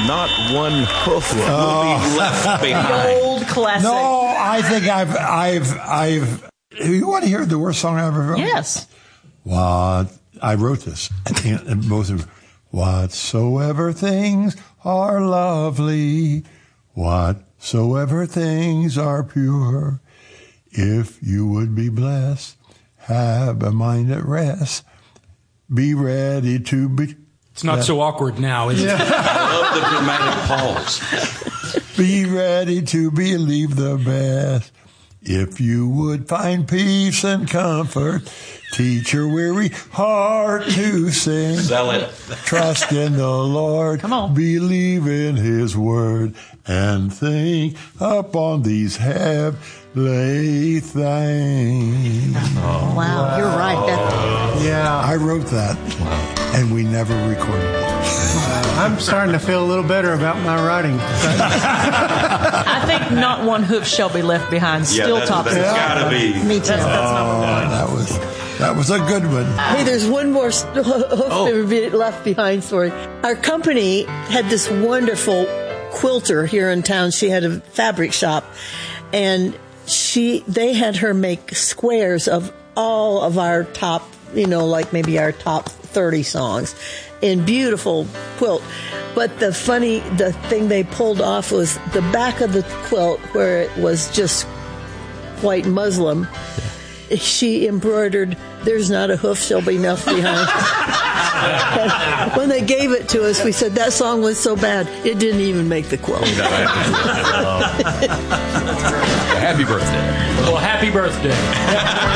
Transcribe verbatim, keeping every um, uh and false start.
Not one hoof will be left behind. Old classic. No, I think I've, I've, I've. You want to hear the worst song I ever wrote? Yes. What I wrote this, and both of them. Whatsoever things are lovely, whatsoever things are pure, if you would be blessed, have a mind at rest, be ready to be. It's not so awkward now, is Yeah. it? I love the dramatic pause. Be ready to believe the best. If you would find peace and comfort, teach your weary heart to sing. Sell it. Trust in the Lord. Come on. Believe in His word and think upon these heavenly things. Oh, wow, you're right. That, Yeah. I wrote that, and we never recorded it. I'm starting to feel a little better about my writing. I think not one hoof shall be left behind. Yeah, Still that's, tops that's it. gotta be. Me too. That's, that's number one. That was that was a good one. Hey, there's one more st- hoof left behind story. Our company had this wonderful quilter here in town. She had a fabric shop, and she they had her make squares of all of our top, you know, like maybe our top thirty songs in beautiful quilt. But the funny, the thing they pulled off was the back of the quilt where it was just white muslin. She embroidered, "There's not a hoof shall be left behind." And when they gave it to us, we said that song was so bad, it didn't even make the quilt. Happy birthday. Well, happy birthday.